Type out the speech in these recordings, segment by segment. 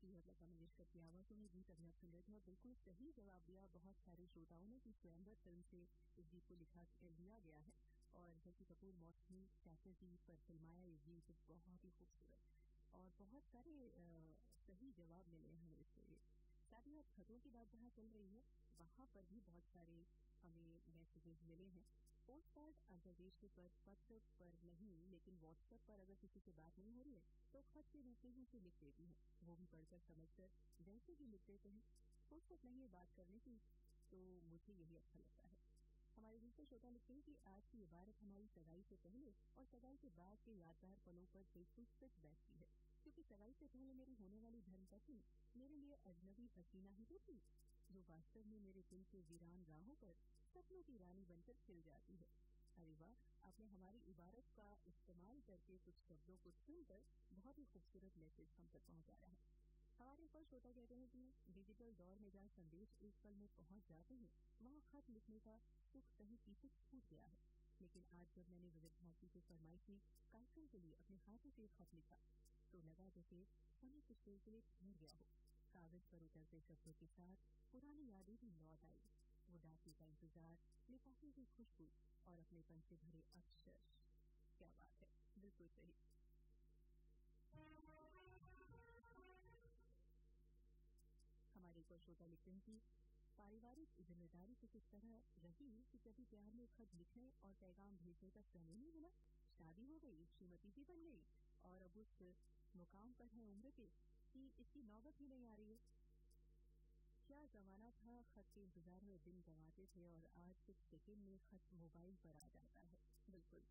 की और लता मंगेशकर की आवाज़ों में गीत अभी आप सुन रहे थे और बिल्कुल सही जवाब दिया बहुत सारे श्रोताओं ने कि स्वयंवर फिल्म से इस गीत को लिया गया है और शशि कपूर मौसमी चैटर्जी पर फिल्माया ये गीत बहुत ही खूबसूरत और बहुत सारे सही जवाब मिले हैं हमें इसके लिए। साथ ही आप खतों की बात जहाँ चल रही है वहाँ पर भी बहुत सारे हमें मैसेजेस मिले हैं। पोस्ट कार्ड अंतर्देश के पत्र पर नहीं लेकिन व्हाट्सएप पर अगर किसी से बात नहीं हो रही है तो खत के रूप में ही उसे लिख देती है, वो भी पढ़कर समझकर वैसे ही लिख देते हैं। फुर्सत नहीं है बात करने की तो मुझे यही अच्छा लगता है। हमारे दूसरे श्रोता लिखते हैं कि आज की इबारत हमारी सगाई से पहले और सगाई के बाद के यादगार पलों पर बिल्कुल फिट बैठती है, क्योंकि सगाई से पहले मेरी होने वाली धर्मपत्नी मेरे लिए अजनबी हसीना ही तो थी, जो वास्तव में मेरे दिल के वीरान राहों पर सपनों की रानी बनकर खिल जाती है। अरे वाह, आपने हमारी इबारत का इस्तेमाल करके कुछ शब्दों को सुनकर बहुत ही खूबसूरत मैसेज हम तक पहुंचाया है। हमारे ऊपर श्रोता कहते हैं कि डिजिटल दौर में जहाँ संदेश एक पल में पहुंच जाते हैं वहाँ खत लिखने का सुख कहीं पीछे छूट गया है। लेकिन आज जब मैंने विविध भारती से फरमाइश की कार्यक्रम के लिए अपने हाथों से खत लिखा तो लगा जैसे समय कुछ देर के लिए ठहर गया हो। कागज पर उतरते शब्दों के साथ पुरानी यादें भी लौट आई, वो डाकी का इंतजार, लिफाफे की खुशबू और अपनेपन से भरे अक्षर। क्या बात है, बिल्कुल सही। हमारे एक और श्रोता लिखते हैं कि पारिवारिक जिम्मेदारी कुछ इस तरह रही कि कभी प्यार में खत लिखने और पैगाम भेजने का समय नहीं मिला। शादी हो गई, श्रीमती भी बन गई और अब उस मुकाम पर है उम्र के कि इसकी नौबत ही नहीं आ रही है। क्या जमाना था, खत के इंतजार में दिन गंवाते थे और आज कुछ सेकंड में खत मोबाइल पर आ जाता है। बिल्कुल।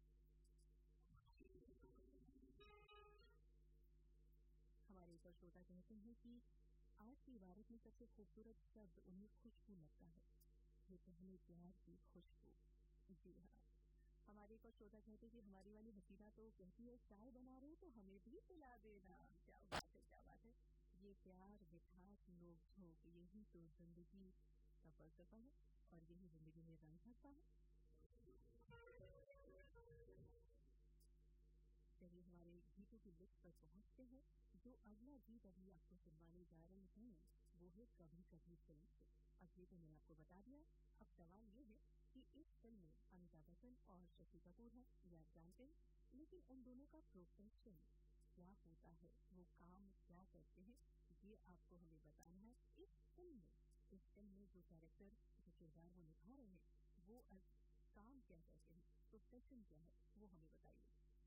हमारे ऊपर श्रोता कहते हैं कि आज की इबारत में सबसे खूबसूरत शब्द उन्हें खुशबू लगता है, ये पहले प्यार की खुशबू। जी हाँ, हमारे एक और श्रोता कहते हैं कि हमारी वाली हसीना तो कहती है चाय बना रहे तो हमें भी पिला देना। क्या बात है, क्या बात है। ये प्यार, मिठास, नोक झोंक, यही तो जिंदगी का फलसफा है और यही जिंदगी में रंग भरता है। चलिए हमारे गीतों की लिस्ट पर पहुंचते हैं। जो अगला गीत अभी आपको सुनवाने जा रहे हैं वो है कभी कभी फिल्म से। अब ये तो मैंने आपको बता दिया। अब सवाल ये है कि इस फिल्म में अमिताभ बच्चन और शशि कपूर हैं, ये आप जानते हैं, लेकिन उन दोनों का प्रोफेशन क्या होता है, वो काम क्या करते हैं, ये आपको हमें बताना है। इस फिल्म में जो कैरेक्टर, जो किरदार वो निभा रहे हैं वो काम क्या करते हैं, प्रोफेशन क्या है, वो हमें बताइए।